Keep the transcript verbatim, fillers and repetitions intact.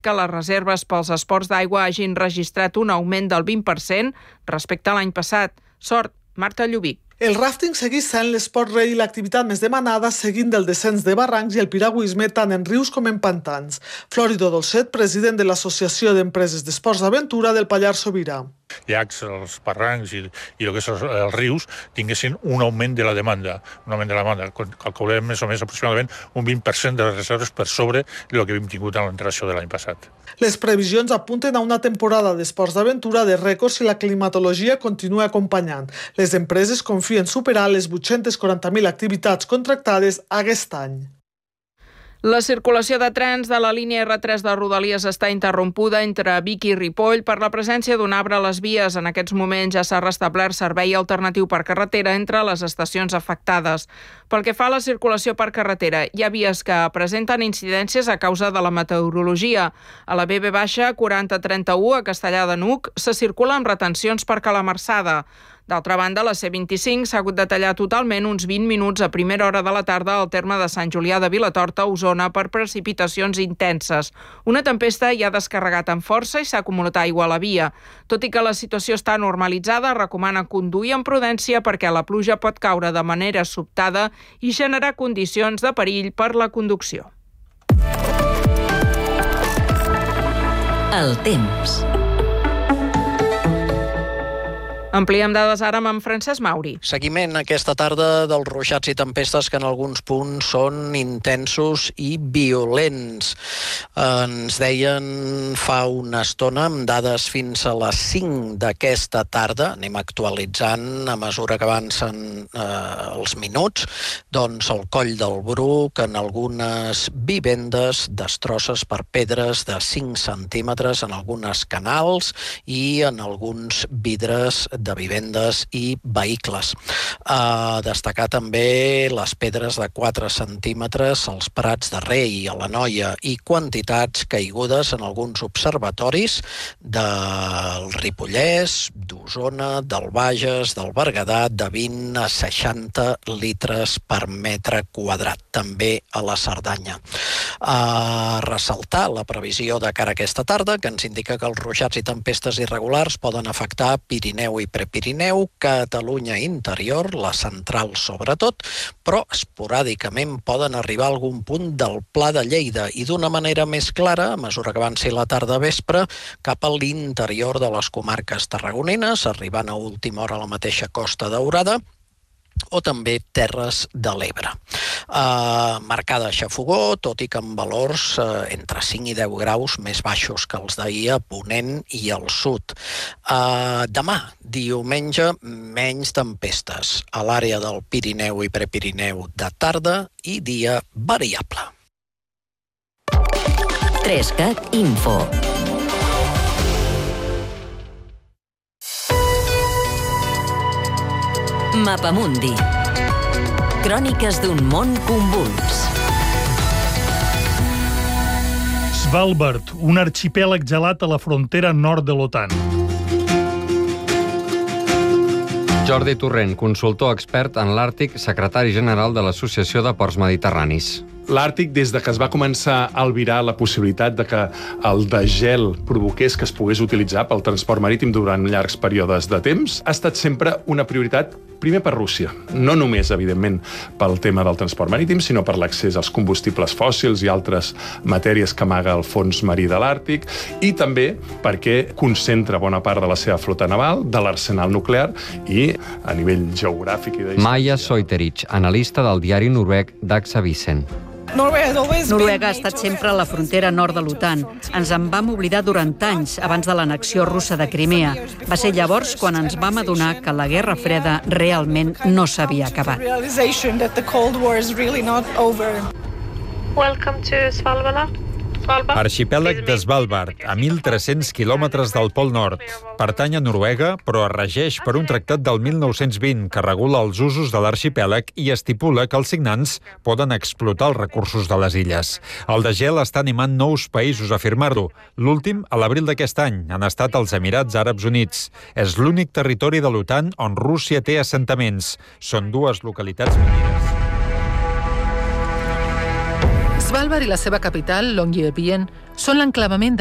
que les reserves pels esports d'aigua hagin registrat un augment del vint per cent respecte a l'any passat. Sort, Marta Lluvic. El ràfting segueix sent l'esport rei i l'activitat més demanada, seguint del descens de barrancs i el piragüisme tant en rius com en pantans. Florido Dolcet, president de l'Associació d'Empreses d'Esports d'Aventura del Pallars Sobirà. Llacs, els barrancs i, i el que són els rius tinguessin un augment de la demanda. Un augment de la demanda. Calculem més o més aproximadament un vint per cent de les reserves per sobre del que havíem tingut en l'entrelació de l'any passat. Les previsions apunten a una temporada d'esports d'aventura de rècords si la climatologia continua acompanyant. Les empreses confien superar les vuit-centes quaranta mil activitats contractades aquest any. La circulació de trens de la línia erre tres de Rodalies està interrompuda entre Vic i Ripoll per la presència d'un arbre a les vies. En aquests moments ja s'ha restablert servei alternatiu per carretera entre les estacions afectades. Pel que fa a la circulació per carretera, hi ha vies que presenten incidències a causa de la meteorologia. A la be be quaranta trenta-u a Castellar de n'Hug se circula amb retencions per Calamarsada. D'altra banda, la ce vint-i-cinc s'ha hagut de tallar totalment uns vint minuts a primera hora de la tarda al terme de Sant Julià de Vilatorta, Osona, per precipitacions intenses. Una tempesta hi ha descarregat amb força i s'ha acumulat aigua a la via. Tot i que la situació està normalitzada, recomana conduir amb prudència perquè la pluja pot caure de manera sobtada i generar condicions de perill per la conducció. El temps. Ampliem dades ara amb en Francesc Mauri. Seguiment aquesta tarda dels ruixats i tempestes que en alguns punts són intensos i violents. Ens deien fa una estona amb dades fins a les cinc d'aquesta tarda, anem actualitzant a mesura que avancen eh, els minuts, doncs el Coll del Bruc en algunes vivendes, destrosses per pedres de cinc centímetres en algunes canals i en alguns vidres de vivendes i vehicles. A destacar també les pedres de quatre centímetres als Prats de Rei, a la Noia, i quantitats caigudes en alguns observatoris del Ripollès, d'Osona, del Bages, del Berguedà, de vint a seixanta litres per metre quadrat, també a la Cerdanya. A ressaltar la previsió de cara a aquesta tarda, que ens indica que els ruixats i tempestes irregulars poden afectar Pirineu i Prepirineu, Catalunya interior, la central sobretot, però esporàdicament poden arribar a algun punt del Pla de Lleida i d'una manera més clara, a mesura que avanci la tarda vespre, cap a l'interior de les comarques tarragonines, arribant a última hora a la mateixa Costa Daurada, o també Terres de l'Ebre. Uh, marcada xafogó, tot i que amb valors uh, entre cinc i deu graus més baixos que els d'ahir a Ponent i al sud. Uh, demà, diumenge, menys tempestes a l'àrea del Pirineu i Prepirineu de tarda i dia variable. Trescat Info. Mapamundi. Cròniques d'un món convuls. Svalbard, un arxipèlag gelat a la frontera nord de l'OTAN. Jordi Torrent, consultor expert en l'Àrtic, secretari general de l'Associació de Ports Mediterranis. L'Àrtic, des de que es va començar a albirar la possibilitat de que el degel provoqués que es pogués utilitzar pel transport marítim durant llargs períodes de temps, ha estat sempre una prioritat, primer per Rússia. No només, evidentment, pel tema del transport marítim, sinó per l'accés als combustibles fòssils i altres matèries que amaga el fons marí de l'Àrtic, i també perquè concentra bona part de la seva flota naval, de l'arsenal nuclear, i a nivell geogràfic i de... Maja Soiterich, analista del diari noruec Dagsavisen. Noruega ha estat sempre a la frontera nord de l'OTAN. Ens en vam oblidar durant anys, abans de l'annexió russa de Crimea. Va ser llavors quan ens vam adonar que la Guerra Freda realment no s'havia acabat. Welcome to Svalbard. Arxipèlag de Svalbard, a mil tres-cents quilòmetres del Pol Nord. Pertany a Noruega, però es regeix per un tractat del mil nou-cents vint que regula els usos de l'arxipèlag i estipula que els signants poden explotar els recursos de les illes. El degel està animant nous països a firmar-lo. L'últim, a l'abril d'aquest any, han estat els Emirats Àrabs Units. És l'únic territori de l'OTAN on Rússia té assentaments. Són dues localitats minières. Svalbard i la seva capital, Longyearbyen, són l'enclavament